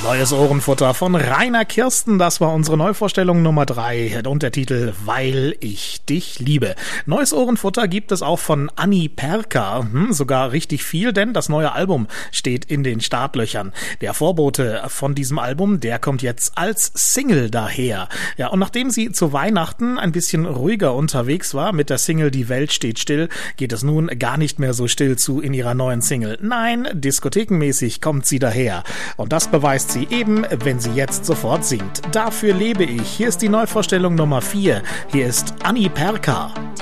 Neues Ohrenfutter von Rainer Kirsten, das war unsere Neuvorstellung Nummer 3 und der Titel Weil ich dich liebe. Neues Ohrenfutter gibt es auch von Anni Perka, sogar richtig viel, denn das neue Album steht in den Startlöchern. Der Vorbote von diesem Album, der kommt jetzt als Single daher. Ja, und nachdem sie zu Weihnachten ein bisschen ruhiger unterwegs war mit der Single Die Welt steht still, geht es nun gar nicht mehr so still zu in ihrer neuen Single. Nein, diskothekenmäßig kommt sie daher. Und das beweist sie eben, wenn sie jetzt sofort singt. Dafür lebe ich. Hier ist die Neuvorstellung Nummer 4. Hier ist Anni Perka.